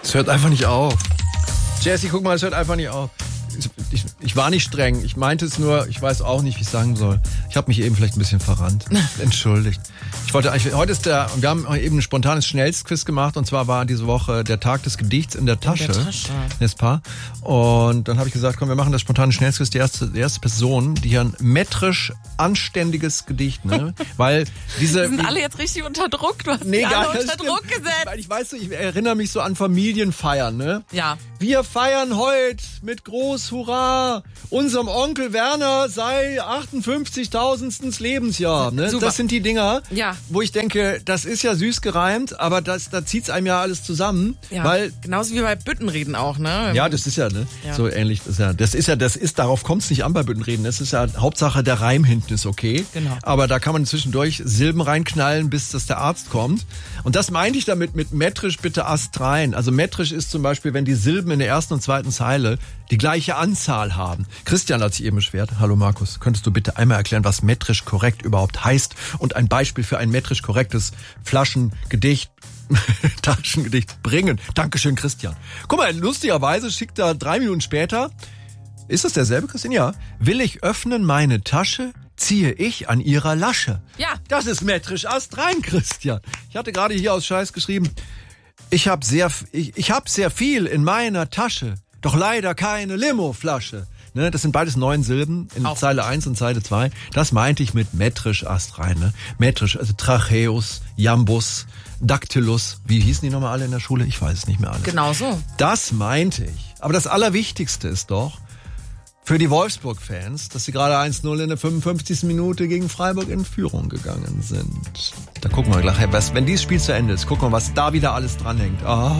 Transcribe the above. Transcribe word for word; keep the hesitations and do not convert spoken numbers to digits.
Es hört einfach nicht auf. Jessie, guck mal, es hört einfach nicht auf. Ich, ich war nicht streng. Ich meinte es nur, ich weiß auch nicht, wie ich sagen soll. Ich habe mich eben vielleicht ein bisschen verrannt. Entschuldigt. Ich wollte eigentlich, heute ist der, wir haben eben ein spontanes Schnellstquiz gemacht und zwar war diese Woche der Tag des Gedichts in der Tasche. In der Tasche. N'est-ce pas? Und dann habe ich gesagt, komm, wir machen das spontane Schnellstquiz. Die erste, die erste Person, die hier ein metrisch anständiges Gedicht, ne? Weil diese... Die sind alle jetzt richtig unter Druck. Du hast nee, die alle gar, unter stimmt. Druck gesetzt. Ich weiß, ich erinnere mich so an Familienfeiern, ne? Ja. Wir feiern heute mit groß Hurra. Unserem Onkel Werner sei achtundfünfzigtausendstes Lebensjahr. Ne? Super. Das sind die Dinger, ja. wo ich denke, das ist ja süß gereimt, aber das, da zieht's einem ja alles zusammen. Ja. Weil, genauso wie bei Büttenreden auch, ne? Ja, das ist ja, ne? Ja. So ähnlich. Das ist ja, das ist ja, das ist, darauf kommt's nicht an bei Büttenreden. Das ist ja Hauptsache, der Reim hinten ist okay. Genau. Aber da kann man zwischendurch Silben reinknallen, bis dass der Arzt kommt. Und das meinte ich damit mit metrisch bitte astrein. Also metrisch ist zum Beispiel, wenn die Silben in der ersten und zweiten Zeile die gleiche Anzahl haben. Christian hat sich eben beschwert. Hallo Markus, könntest du bitte einmal erklären, was metrisch korrekt überhaupt heißt und ein Beispiel für ein metrisch korrektes Flaschengedicht, Taschengedicht bringen? Dankeschön, Christian. Guck mal, lustigerweise schickt er drei Minuten später, ist das derselbe, Christian? Ja. Will ich öffnen meine Tasche, ziehe ich an ihrer Lasche. Ja. Das ist metrisch astrein, Christian. Ich hatte gerade hier aus Scheiß geschrieben, ich habe sehr, ich, ich hab sehr viel in meiner Tasche, doch leider keine Limo-Flasche. Ne, das sind beides neun Silben in Auch. Zeile eins und Zeile zwei. Das meinte ich mit metrisch astrein. Ne? Metrisch, also Tracheus, Jambus, Dactylus. Wie hießen die nochmal alle in der Schule? Ich weiß es nicht mehr alles. Genau so. Das meinte ich. Aber das Allerwichtigste ist doch, für die Wolfsburg-Fans, dass sie gerade eins null in der fünfundfünfzigsten Minute gegen Freiburg in Führung gegangen sind. Da gucken wir gleich, wenn dieses Spiel zu Ende ist, gucken wir, was da wieder alles dranhängt. Ah.